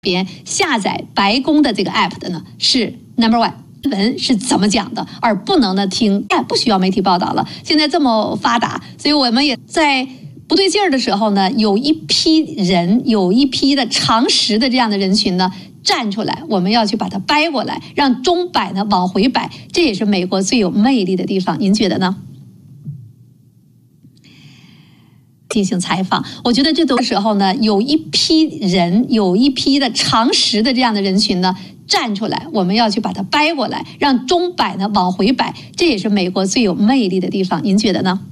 边下载白宫的这个 app 的呢是 No.1。文是怎么讲的，而不能呢听，不需要媒体报道了。现在这么发达，所以我们也在不对劲儿的时候呢，有一批人，有一批的常识的这样的人群呢站出来，我们要去把它掰过来，让钟摆呢往回摆，这也是美国最有魅力的地方。您觉得呢？进行采访，我觉得这都时候呢，有一批人，有一批的常识的这样的人群呢站出来，我们要去把它掰过来，让钟摆呢往回摆，这也是美国最有魅力的地方。您觉得呢？